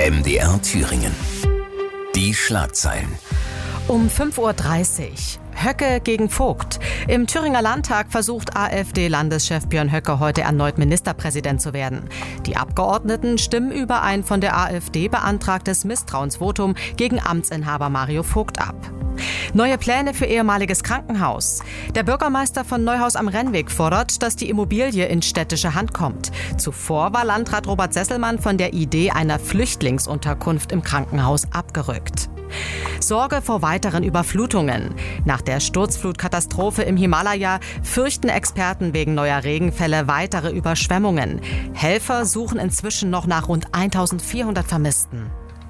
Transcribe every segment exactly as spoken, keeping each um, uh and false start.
M D R Thüringen. Die Schlagzeilen. Um fünf Uhr dreißig. Höcke gegen Vogt. Im Thüringer Landtag versucht AfD-Landeschef Björn Höcke heute erneut Ministerpräsident zu werden. Die Abgeordneten stimmen über ein von der AfD beantragtes Misstrauensvotum gegen Amtsinhaber Mario Vogt ab. Neue Pläne für ehemaliges Krankenhaus. Der Bürgermeister von Neuhaus am Rennweg fordert, dass die Immobilie in städtische Hand kommt. Zuvor war Landrat Robert Sesselmann von der Idee einer Flüchtlingsunterkunft im Krankenhaus abgerückt. Sorge vor weiteren Überflutungen. Nach der Sturzflutkatastrophe im Himalaya fürchten Experten wegen neuer Regenfälle weitere Überschwemmungen. Helfer suchen inzwischen noch nach rund eintausendvierhundert Vermissten.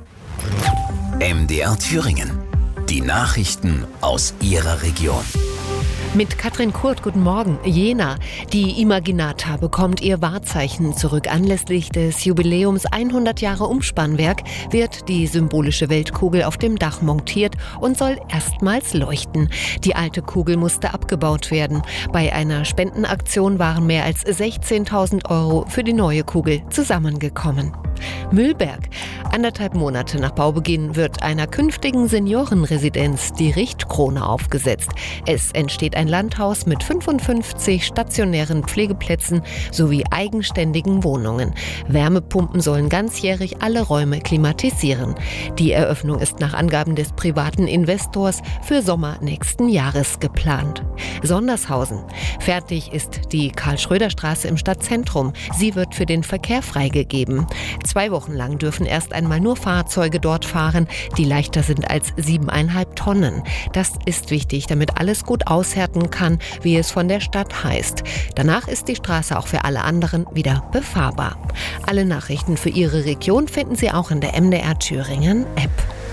M D R Thüringen. Die Nachrichten aus Ihrer Region. Mit Katrin Kurt, guten Morgen. Jena. Die Imaginata bekommt ihr Wahrzeichen zurück. Anlässlich des Jubiläums hundert Jahre Umspannwerk wird die symbolische Weltkugel auf dem Dach montiert und soll erstmals leuchten. Die alte Kugel musste abgebaut werden. Bei einer Spendenaktion waren mehr als sechzehntausend Euro für die neue Kugel zusammengekommen. Mühlberg. Anderthalb Monate nach Baubeginn wird einer künftigen Seniorenresidenz die Richtkrone aufgesetzt. Es entsteht ein Landhaus mit fünfundfünfzig stationären Pflegeplätzen sowie eigenständigen Wohnungen. Wärmepumpen sollen ganzjährig alle Räume klimatisieren. Die Eröffnung ist nach Angaben des privaten Investors für Sommer nächsten Jahres geplant. Sondershausen. Fertig ist die Karl-Schröder-Straße im Stadtzentrum. Sie wird für den Verkehr freigegeben. Zwei Wochen lang dürfen erst einmal nur Fahrzeuge dort fahren, die leichter sind als siebeneinhalb Tonnen. Das ist wichtig, damit alles gut aushärten kann, wie es von der Stadt heißt. Danach ist die Straße auch für alle anderen wieder befahrbar. Alle Nachrichten für Ihre Region finden Sie auch in der M D R Thüringen App.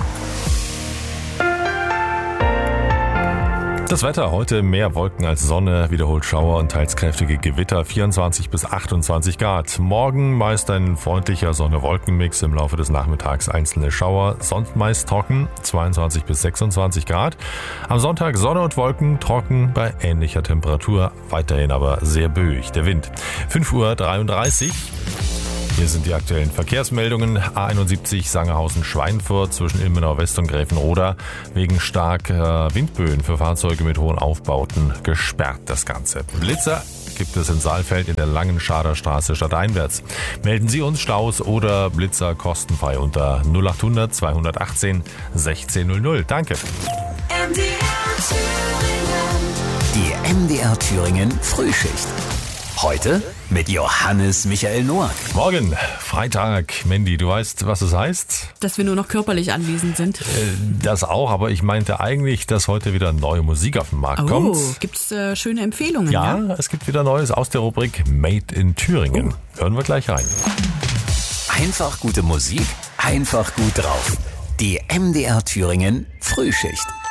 Das Wetter heute: mehr Wolken als Sonne, wiederholt Schauer und teils kräftige Gewitter, vierundzwanzig bis achtundzwanzig Grad. Morgen meist ein freundlicher Sonne-Wolken-Mix, im Laufe des Nachmittags einzelne Schauer, sonst meist trocken, zweiundzwanzig bis sechsundzwanzig Grad. Am Sonntag Sonne und Wolken, trocken bei ähnlicher Temperatur, weiterhin aber sehr böig der Wind. fünf Uhr dreiunddreißig. Hier sind die aktuellen Verkehrsmeldungen. A einundsiebzig Sangerhausen-Schweinfurt zwischen Ilmenau West und Gräfenroda wegen starker Windböen für Fahrzeuge mit hohen Aufbauten gesperrt das Ganze. Blitzer gibt es in Saalfeld in der Langen-Schader Straße stadteinwärts. Melden Sie uns Staus oder Blitzer kostenfrei unter null achthundert zweihundertachtzehn sechzehn null null. Danke. M D R Thüringen. Die M D R Thüringen Frühschicht. Heute mit Johannes Michael Noack. Morgen, Freitag. Mandy, du weißt, was es heißt? Dass wir nur noch körperlich anwesend sind. Äh, das auch, aber ich meinte eigentlich, dass heute wieder neue Musik auf den Markt oh, kommt. Oh, gibt's äh, schöne Empfehlungen? Ja, ja, es gibt wieder Neues aus der Rubrik Made in Thüringen. Oh. Hören wir gleich rein. Einfach gute Musik, einfach gut drauf. Die M D R Thüringen Frühschicht.